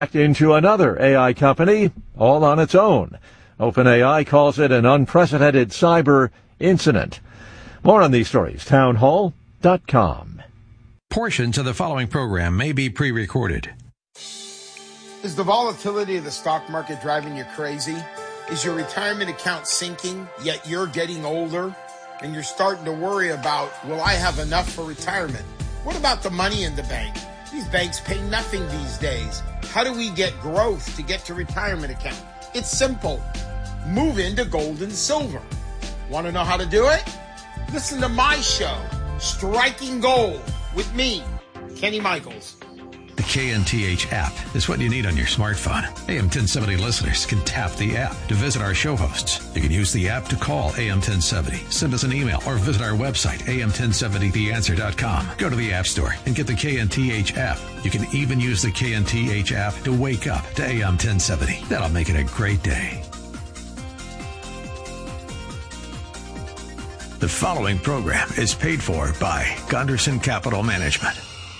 into another AI company, all on its own. OpenAI calls it an unprecedented cyber incident. More on these stories, townhall.com. Portions of the following program may be pre-recorded. Is the volatility of the stock market driving you crazy? Is your retirement account sinking, yet you're getting older? And you're starting to worry about, will I have enough for retirement? What about the money in the bank? These banks pay nothing these days. How do we get growth to get to retirement account? It's simple. Move into gold and silver. Want to know how to do it? Listen to my show, Striking Gold, with me, Kenny Michaels. The KNTH app is what you need on your smartphone. AM 1070 listeners can tap the app to visit our show hosts. You can use the app to call AM 1070, send us an email, or visit our website, am1070theanswer.com. Go to the App Store and get the KNTH app. You can even use the KNTH app to wake up to AM 1070. That'll make it a great day. The following program is paid for by Gunderson Capital Management.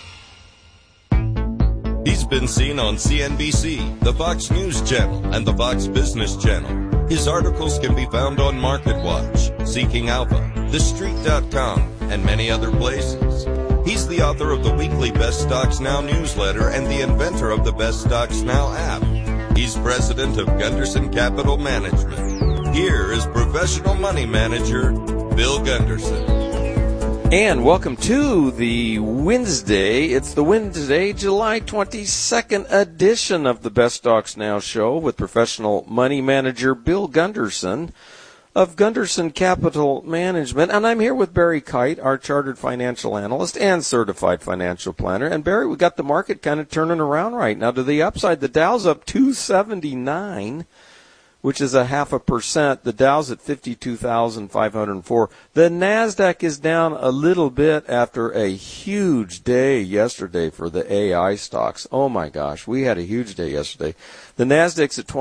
He's been seen on CNBC, the Fox News Channel, and the Fox Business Channel. His articles can be found on MarketWatch, Seeking Alpha, TheStreet.com, and many other places. He's the author of the weekly Best Stocks Now newsletter and the inventor of the Best Stocks Now app. He's president of Gunderson Capital Management. Here is professional money manager Bill Gunderson. And welcome to the Wednesday. It's the Wednesday, July 22nd edition of the Best Stocks Now show with professional money manager Bill Gunderson of Gunderson Capital Management. And I'm here with Barry Kite, our chartered financial analyst and certified financial planner. And Barry, we got the market kind of turning around right now to the upside. The Dow's up 279. Which is 0.5%. The Dow's at 52,504. The NASDAQ is down a little bit after a huge day yesterday for the AI stocks. Oh my gosh, we had a huge day yesterday. The NASDAQ's at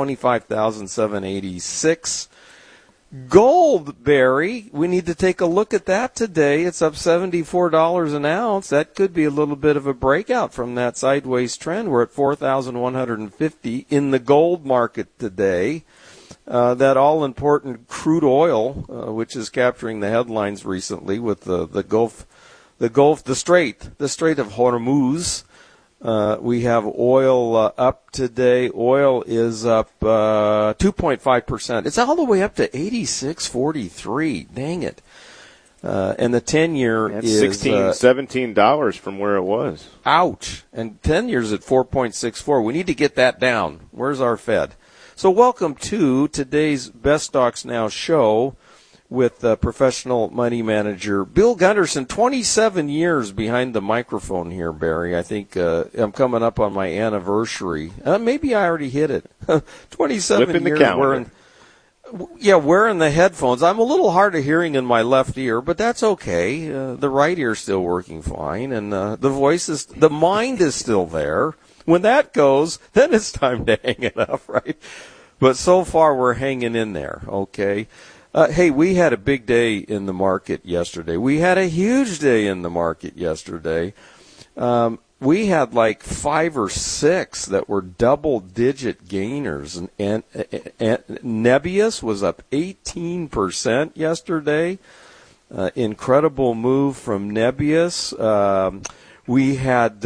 25,786. Gold, Barry, we need to take a look at that today. It's up $74 an ounce. That could be a little bit of a breakout from that sideways trend. We're at 4,150 in the gold market today. That all-important crude oil, which is capturing the headlines recently with the Strait of Hormuz. We have oil up today. Oil is up 2.5%. It's all the way up to 86.43. Dang it. And the 10-year is $17 from where it was. Ouch. And 10 years at 4.64. We need to get that down. Where's our Fed? So welcome to today's Best Stocks Now show with professional money manager Bill Gunderson. 27 years behind the microphone here, Barry. I think I'm coming up on my anniversary. Maybe I already hit it. 27 years wearing the headphones. I'm a little hard of hearing in my left ear, but that's okay. The right ear's still working fine, and the mind is still there. When that goes, then it's time to hang it up, right? But so far, we're hanging in there, okay? Hey, we had a big day in the market yesterday. We had a huge day in the market yesterday. We had like 5 or 6 that were double-digit gainers. And Nebius was up 18% yesterday. Incredible move from Nebius. We had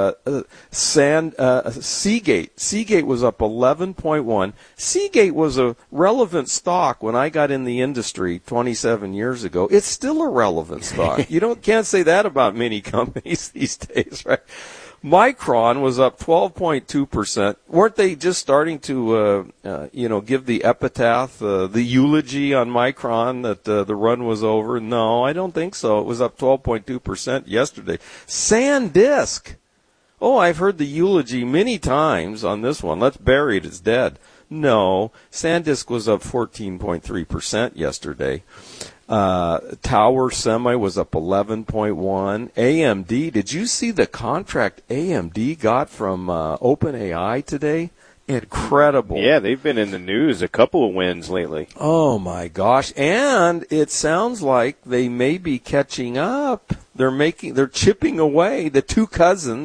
Seagate. Seagate was up 11.1. Seagate was a relevant stock when I got in the industry 27 years ago. It's still a relevant stock. You can't say that about many companies these days, right? Micron was up 12.2%. Weren't they just starting to, give the epitaph, the eulogy on Micron that the run was over? No, I don't think so. It was up 12.2% yesterday. SanDisk. Oh, I've heard the eulogy many times on this one. Let's bury it. It's dead. No, SanDisk was up 14.3% yesterday. Tower Semi was up 11.1. AMD, did you see the contract AMD got from OpenAI today? Incredible. Yeah, they've been in the news, a couple of wins lately. Oh my gosh. And it sounds like they may be catching up. They're chipping away. The two cousins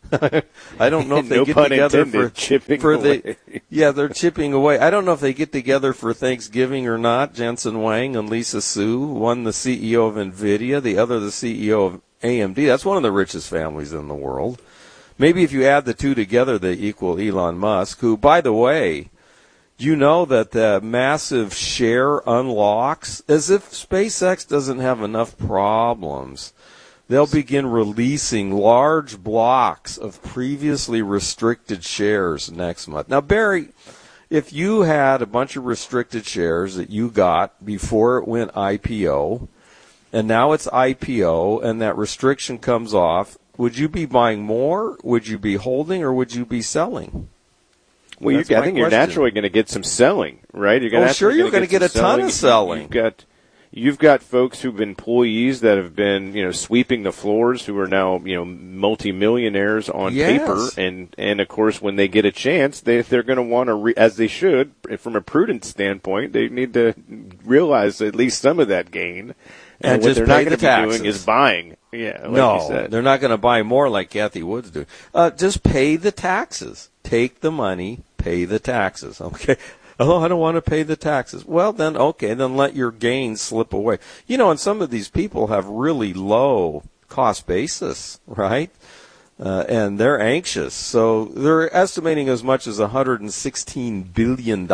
I don't know if they No get pun together intended, chipping for away. Yeah, they're chipping away. I don't know if they get together for Thanksgiving or not. Jensen Huang and Lisa Su, one the CEO of NVIDIA, the other the CEO of AMD. That's one of the richest families in the world. Maybe if you add the two together, they equal Elon Musk, who, by the way, you know that the massive share unlocks, as if SpaceX doesn't have enough problems. They'll begin releasing large blocks of previously restricted shares next month. Now, Barry, if you had a bunch of restricted shares that you got before it went IPO, and now it's IPO, and that restriction comes off, would you be buying more, would you be holding, or would you be selling? Well, I think you're naturally going to get some selling, right? You're you're going to get a ton of selling. You've got folks who've been employees that have been, sweeping the floors, who are now, multimillionaires on paper, and of course, when they get a chance, they're going to want to, as they should, from a prudent standpoint, they need to realize at least some of that gain. And what they're not going to be doing is buying. Yeah, like you said. They're not going to buy more like Kathy Wood's doing. Just pay the taxes. Take the money, pay the taxes. Okay. Oh, I don't want to pay the taxes. Well, then, okay, then let your gains slip away. And some of these people have really low cost basis, right? And they're anxious. So they're estimating as much as $116 billion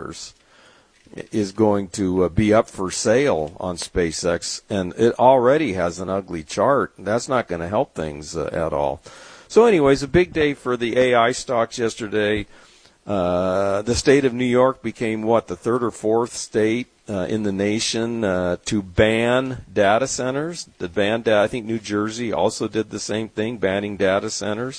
is going to be up for sale on SpaceX, and it already has an ugly chart. That's not going to help things at all. So anyways, a big day for the AI stocks yesterday. The state of New York became, the third or fourth state in the nation to ban data centers. I think New Jersey also did the same thing, banning data centers.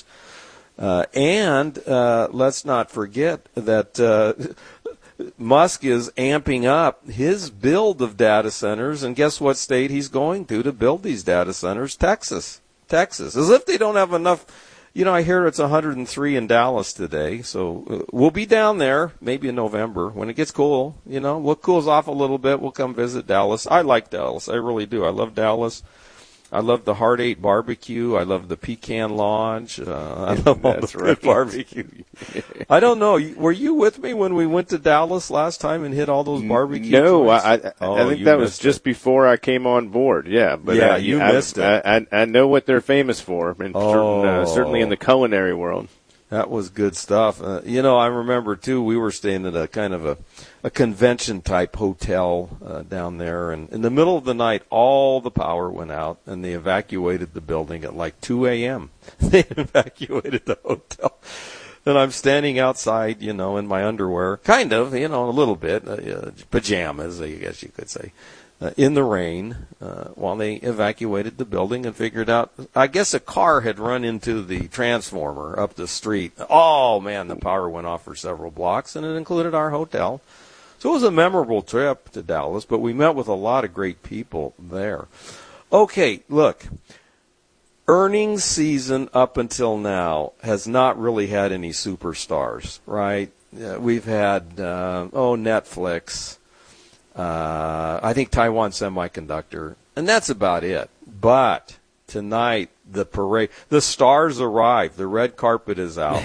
And let's not forget that Musk is amping up his build of data centers, and guess what state he's going to build these data centers? Texas. As if they don't have enough. I hear it's 103 in Dallas today, so we'll be down there maybe in November when it gets cool. What cools off a little bit, we'll come visit Dallas. I like Dallas. I really do. I love Dallas. I love the Heart 8 barbecue. I love the Pecan Lodge. I love all the good barbecue. I don't know. Were you with me when we went to Dallas last time and hit all those barbecue No, joints? I think that was just before I came on board. Yeah, but you missed it. I know what they're famous for, and certainly in the culinary world. That was good stuff. I remember, too, we were staying at a kind of a convention-type hotel down there, and in the middle of the night, all the power went out, and they evacuated the building at like 2 a.m. They evacuated the hotel. And I'm standing outside, in my underwear, kind of, a little bit, pajamas, I guess you could say, in the rain while they evacuated the building and figured out, I guess a car had run into the transformer up the street. Oh, man, the power went off for several blocks, and it included our hotel. So it was a memorable trip to Dallas, but we met with a lot of great people there. Okay, look, earnings season up until now has not really had any superstars, right? We've had, Netflix. I think Taiwan Semiconductor, and that's about it. But tonight, the parade, the stars arrive. The red carpet is out.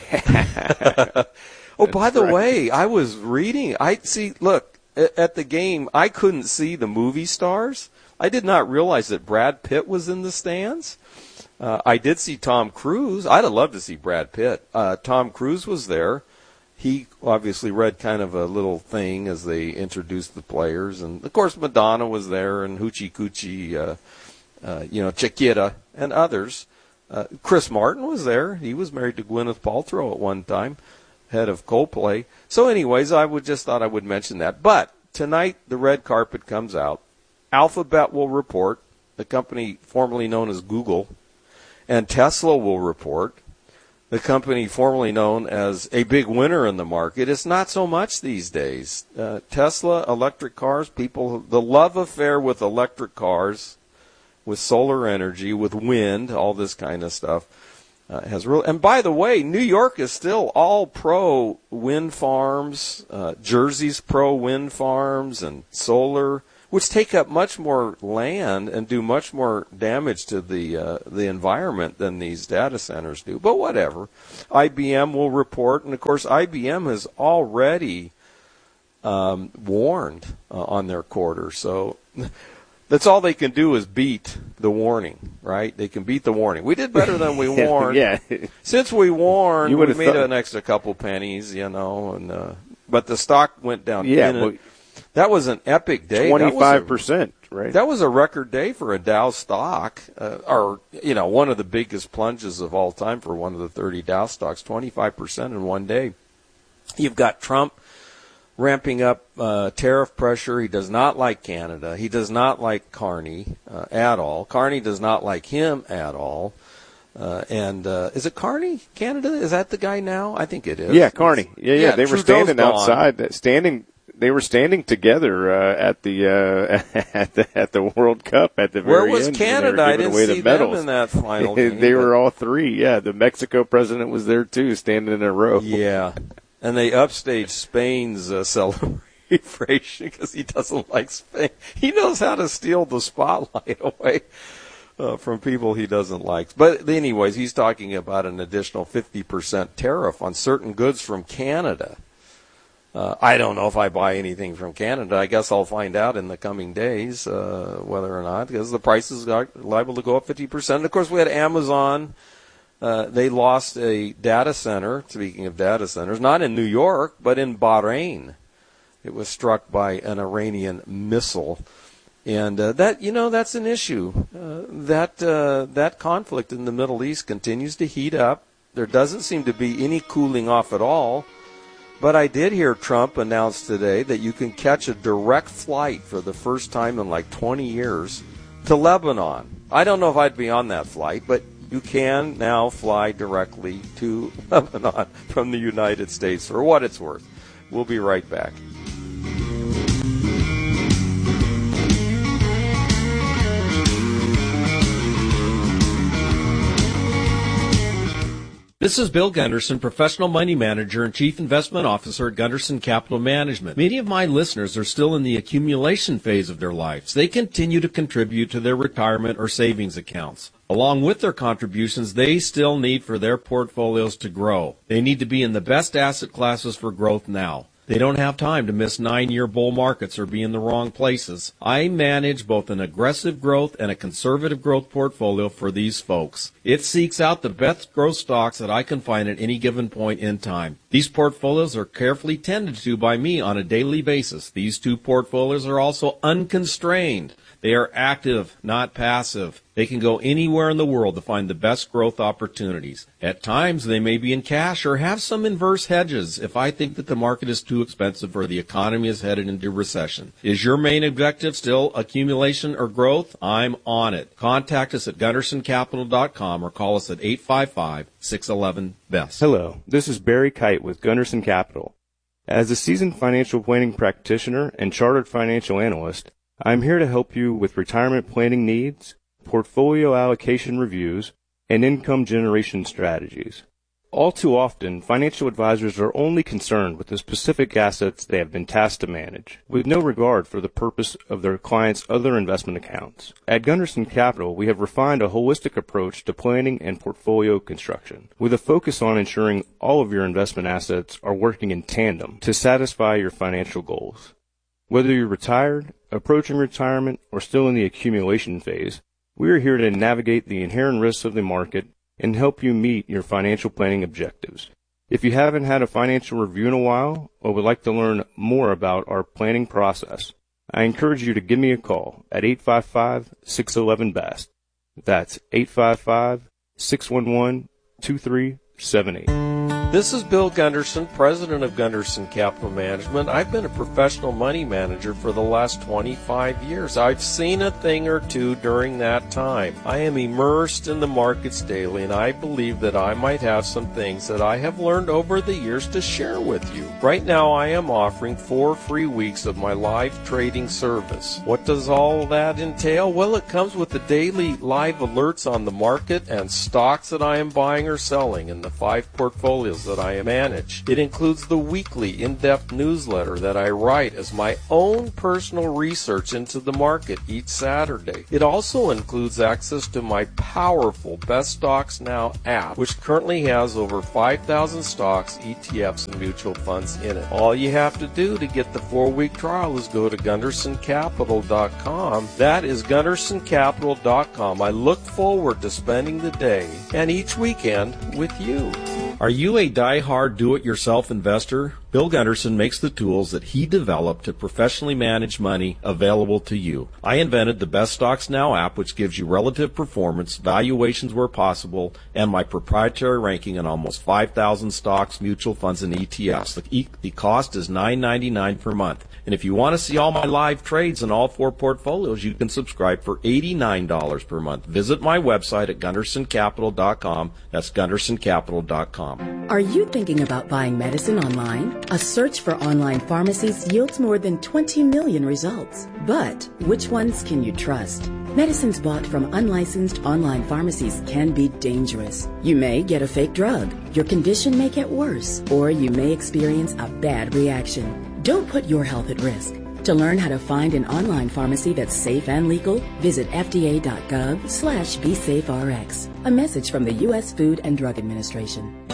By the way, I was reading. Look, at the game, I couldn't see the movie stars. I did not realize that Brad Pitt was in the stands. I did see Tom Cruise. I'd have loved to see Brad Pitt. Tom Cruise was there. He obviously read kind of a little thing as they introduced the players. And, of course, Madonna was there, and Hoochie Coochie, Shakira, and others. Chris Martin was there. He was married to Gwyneth Paltrow at one time, head of Coldplay. So anyways, I just thought I would mention that. But tonight, the red carpet comes out. Alphabet will report, the company formerly known as Google, and Tesla will report, the company formerly known as a big winner in the market. It's not so much these days. Tesla, electric cars, the love affair with electric cars, with solar energy, with wind, all this kind of stuff, has real. And by the way, New York is still all pro wind farms. Jersey's pro wind farms and solar. which take up much more land and do much more damage to the environment than these data centers do. But whatever. IBM will report, and of course IBM has already warned on their quarter. So that's all they can do is beat the warning, right? They can beat the warning. We did better than we warned. Yeah. Since we warned, we made an extra couple pennies, but the stock went down. Yeah. That was an epic day. 25%, right? That was a record day for a Dow stock, one of the biggest plunges of all time for one of the 30 Dow stocks, 25% in one day. You've got Trump ramping up tariff pressure. He does not like Canada. He does not like Carney at all. Carney does not like him at all. Is it Carney, Canada? Is that the guy now? I think it is. Yeah, Carney. Yeah. They were standing gone. outside, They were standing together at the World Cup at the very end. Where was Canada? I didn't see them in that final game. They were all three. Yeah, the Mexico president was there too, standing in a row. Yeah, and they upstaged Spain's celebration because he doesn't like Spain. He knows how to steal the spotlight away from people he doesn't like. But anyways, he's talking about an additional 50% tariff on certain goods from Canada. I don't know if I buy anything from Canada. I guess I'll find out in the coming days whether or not, because the prices are liable to go up 50%. And of course, we had Amazon. They lost a data center, speaking of data centers, not in New York, but in Bahrain. It was struck by an Iranian missile. And that's an issue. That conflict in the Middle East continues to heat up. There doesn't seem to be any cooling off at all. But I did hear Trump announce today that you can catch a direct flight for the first time in like 20 years to Lebanon. I don't know if I'd be on that flight, but you can now fly directly to Lebanon from the United States for what it's worth. We'll be right back. This is Bill Gunderson, Professional Money Manager and Chief Investment Officer at Gunderson Capital Management. Many of my listeners are still in the accumulation phase of their lives. They continue to contribute to their retirement or savings accounts. Along with their contributions, they still need for their portfolios to grow. They need to be in the best asset classes for growth now. They don't have time to miss 9-year bull markets or be in the wrong places. I manage both an aggressive growth and a conservative growth portfolio for these folks. It seeks out the best growth stocks that I can find at any given point in time. These portfolios are carefully tended to by me on a daily basis. These two portfolios are also unconstrained. They are active, not passive. They can go anywhere in the world to find the best growth opportunities. At times, they may be in cash or have some inverse hedges if I think that the market is too expensive or the economy is headed into recession. Is your main objective still accumulation or growth? I'm on it. Contact us at GundersonCapital.com or call us at 855-611-BEST. Hello, this is Barry Kite with Gunderson Capital. As a seasoned financial planning practitioner and chartered financial analyst, I'm here to help you with retirement planning needs, portfolio allocation reviews, and income generation strategies. All too often, financial advisors are only concerned with the specific assets they have been tasked to manage, with no regard for the purpose of their clients' other investment accounts. At Gunderson Capital, we have refined a holistic approach to planning and portfolio construction, with a focus on ensuring all of your investment assets are working in tandem to satisfy your financial goals. Whether you're retired, approaching retirement, or still in the accumulation phase, we are here to navigate the inherent risks of the market and help you meet your financial planning objectives. If you haven't had a financial review in a while or would like to learn more about our planning process, I encourage you to give me a call at 855-611-BEST. That's 855-611-2378. This is Bill Gunderson, president of Gunderson Capital Management. I've been a professional money manager for the last 25 years. I've seen a thing or two during that time. I am immersed in the markets daily, and I believe that I might have some things that I have learned over the years to share with you. Right now, I am offering 4 free weeks of my live trading service. What does all that entail? Well, it comes with the daily live alerts on the market and stocks that I am buying or selling in the 5 portfolios portfolios that I manage. It includes the weekly in-depth newsletter that I write as my own personal research into the market each Saturday. It also includes access to my powerful Best Stocks Now app, which currently has over 5,000 stocks, ETFs, and mutual funds in it. All you have to do to get the 4-week trial is go to GundersonCapital.com. That is GundersonCapital.com. I look forward to spending the day and each weekend with you. Are you a die-hard do-it-yourself investor? Bill Gunderson makes the tools that he developed to professionally manage money available to you. I invented the Best Stocks Now app, which gives you relative performance, valuations where possible, and my proprietary ranking on almost 5,000 stocks, mutual funds, and ETFs. The cost is $9.99 per month. And if you want to see all my live trades in all 4 portfolios, you can subscribe for $89 per month. Visit my website at GundersonCapital.com. That's GundersonCapital.com. Are you thinking about buying medicine online? A search for online pharmacies yields more than 20 million results. But which ones can you trust? Medicines bought from unlicensed online pharmacies can be dangerous. You may get a fake drug, your condition may get worse, or you may experience a bad reaction. Don't put your health at risk. To learn how to find an online pharmacy that's safe and legal, visit fda.gov/BeSafeRx. A message from the U.S. Food and Drug Administration.